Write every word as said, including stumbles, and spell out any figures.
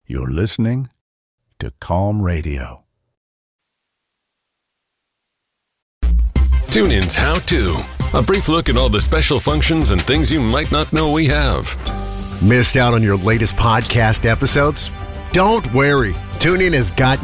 You're listening to Calm Radio. TuneIn's How To. A brief look at all the special functions and things you might not know we have. Missed out on your latest podcast episodes? Don't worry. TuneIn has got